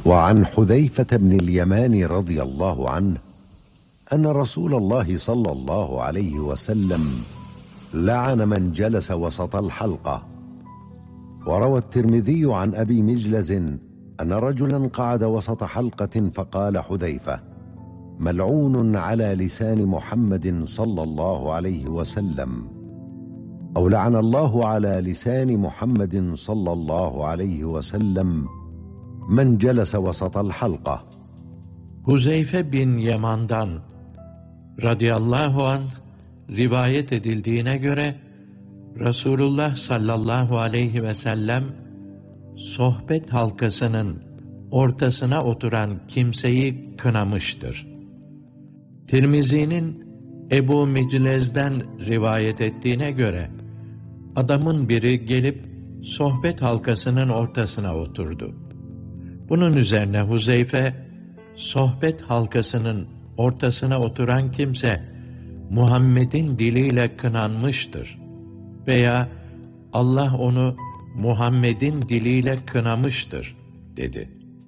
وعن حذيفة بن اليمان رضي الله عنه أن رسول الله صلى الله عليه وسلم لعن من جلس وسط الحلقة. وروى الترمذي عن أبي مجلز أن رجلا قعد وسط حلقة فقال حذيفة: ملعون على لسان محمد صلى الله عليه وسلم، أو لعن الله على لسان محمد صلى الله عليه وسلم من جلس وسط الحلقة. Huzeyfe bin Yaman'dan radıyallahu anh rivayet edildiğine göre Resulullah sallallahu aleyhi ve sellem sohbet halkasının ortasına oturan kimseyi kınamıştır. Tirmizi'nin Ebu Miclez'den rivayet ettiğine göre adamın biri gelip sohbet halkasının ortasına oturdu. Bunun üzerine Huzeyfe, sohbet halkasının ortasına oturan kimse Muhammed'in diliyle kınanmıştır veya Allah onu Muhammed'in diliyle kınamıştır dedi.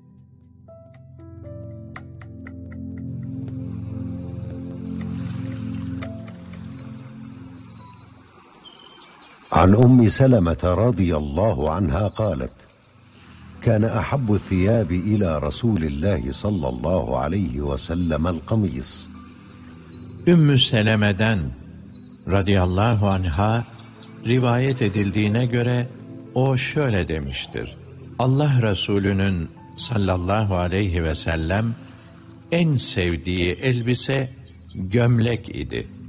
عن أم سلمة رضي الله عنها قالت: كان أحب الثياب إلى رسول الله صلى الله عليه وسلم القميص. Ümmü Seleme'den radıyallahu anha rivayet edildiğine göre o şöyle demiştir: Allah Resulü'nün sallallahu aleyhi ve sellem en sevdiği elbise gömlek idi.